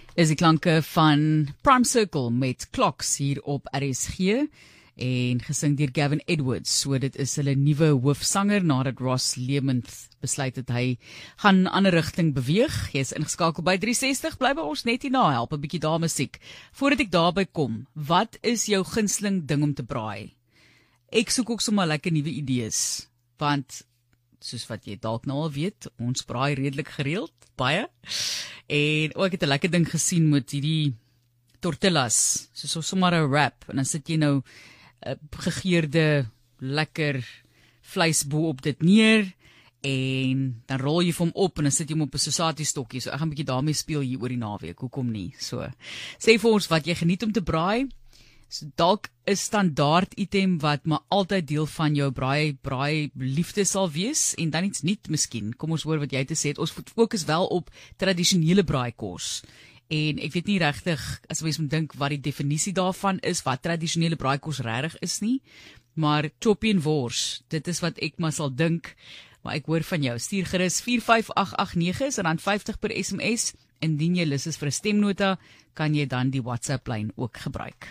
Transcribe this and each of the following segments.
Is die klanke van Prime Circle met Clocks hier op RSG en gesing deur Gavin Edwards. So dit is hulle nuwe hoofsanger nadat Ross Lemons besluit het hy gaan 'n ander rigting beweeg. Jy is ingeskakel by 360, bly by ons net hierna, help 'n bietjie daar musiek. Voordat ek daarby kom, wat is jou gunsteling ding om te braai? Ek soek ook sommer lekker nuwe idees, want soos wat jy dalk nou al weet, ons braai redelik gereeld, baie. En ek het 'n lekker ding gesien met hierdie tortillas, soos sommer 'n wrap, en dan sit jy nou gegeurde, lekker vleis bo op dit neer, en dan rol jy hom op, en dan sit jy hom op 'n sosatiestokkie, so ek gaan 'n bietjie daarmee speel hier oor die naweek, hoekom nie? So, sê vir ons wat jy geniet om te braai, so dalk 'n standaard item wat maar altyd deel van jou braai liefde sal wees, en dan iets nuut miskien. Kom ons hoor wat jy te sê het. Ons fokus wel op tradisionele braaikos. En ek weet nie regtig, as mens moet dink wat die definisie daarvan is, wat tradisionele braaikos regtig is nie, maar choppie en wors, dit is wat ek maar sal dink, maar ek hoor van jou. Stuur gerus 45889 is R50 per SMS, indien jy lus is vir 'n stemnota, kan jy dan die WhatsApp-lyn ook gebruik.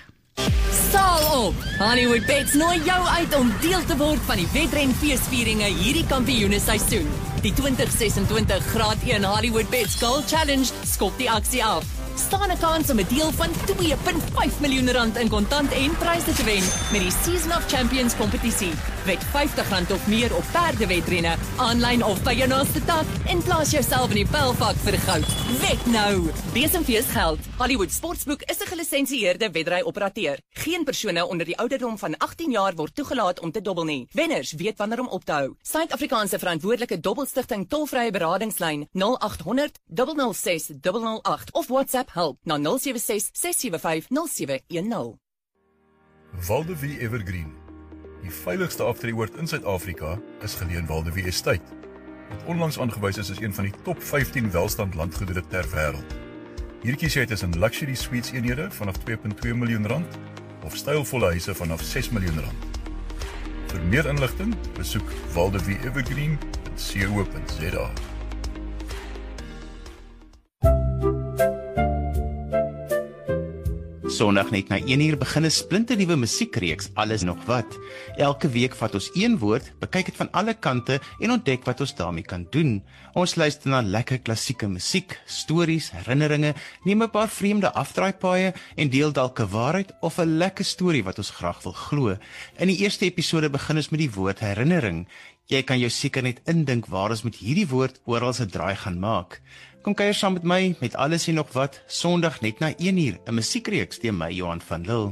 Saal op! Hollywood Bets nooi jou uit om deel te word van die wedren feesvieringe hierdie kampioenesseisoen. Die 2026 Graad 1 Hollywood Bets Gold Challenge skop die aksie af. Staan 'n kans om 'n deel van R2.5 miljoen in kontant en pryse te wen met die Season of Champions kompetisie. Wed R50 of meer op perdewedrenne, aanlyn of by jou naaste tak, en plaas jouself in die pylvak vir goud. Wed nou! Besemfees geld. Hollywood Sportsboek is 'n gelisensieerde wedry-operateur. Geen persone onder die ouderdom van 18 jaar word toegelaat om te dobbel nie. Wenners weet wanneer om op te hou. Suid-Afrikaanse verantwoordelike dobbelstigting tolvrye beradingslyn 0800 006 008 of WhatsApp help na 076 675 0710. Waldevie Evergreen. Die veiligste aftreeoord in Suid-Afrika is geleë in Waldevie Estate, wat onlangs aangewys is as een van die top 15 welstand landgoedere ter wêreld. Hier kies jy tussen luxury suites eenhede vanaf R2.2 miljoen of stylvolle huise vanaf R6 miljoen. Vir meer inligting, besoek waldevieevergreen.co.za. Sondag net na 1 uur begin 'n splinternuwe musiekreeks, Alles nog wat. Elke week vat ons een woord, bekyk dit van alle kante en ontdek wat ons daarmee kan doen. Ons luister na lekker klassieke musiek, stories, herinneringe, neem 'n paar vreemde afdraaipaaie en deel dalk 'n waarheid of 'n lekker storie wat ons graag wil glo. In die eerste episode begin ons met die woord herinnering. Jy kan jou seker net indink waar ons met hierdie woord oral 'n draai gaan maak. Kom kuier saam met my met Alles en nog wat, Sondag net na 1 uur, 'n musiekreeks deur my Johan van Lille.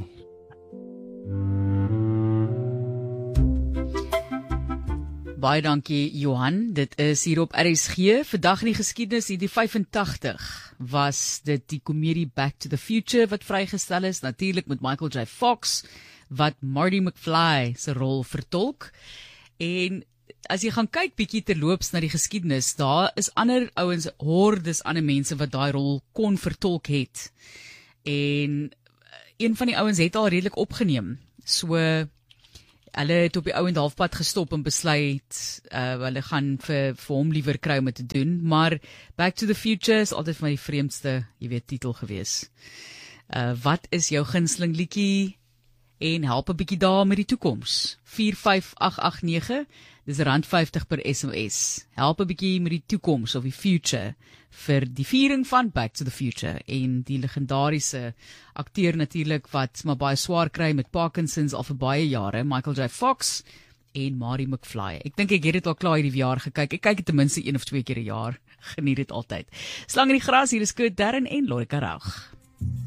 Baie dankie Johan, dit is hier op RSG, vandag in die geskiedenis, hierdie 85 was dit die komedie Back to the Future wat vrygestel is, natuurlik met Michael J. Fox, wat Marty McFly se rol vertolk, en as jy gaan kyk bietjie terloops na die geskiedenis, daar is ander ouens, hordes ander mense wat daai rol kon vertolk het. En een van die ouens het al redelik opgeneem. So hulle het op die ouend halfpad gestop en besluit hulle gaan vir hom liewer kry om dit te doen, maar Back to the Future is altyd van die vreemdste, jy weet, titel gewees. Wat is jou gunsteling liedjie? En help 'n bietjie daar met die toekoms. 45889, dis R50 per SMS. Help 'n bietjie met die toekoms of die future vir die viering van Back to the Future en die legendariese akteur natuurlik wat maar baie swaar kry met Parkinson's al vir baie jare, Michael J. Fox en Marty McFly. Ek dink ek het dit al klaar hierdie jaar gekyk. Ek kyk dit ten minste 1 of 2 keer 'n jaar. Geniet dit altyd. Slang in die gras, hier is Kurt Darren en Lorika Raug.